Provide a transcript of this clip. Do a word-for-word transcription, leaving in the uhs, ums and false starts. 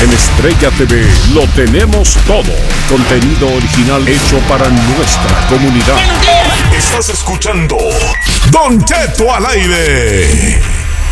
En Estrella T V lo tenemos todo. Contenido original hecho para nuestra comunidad. Estás escuchando Don Cheto al aire.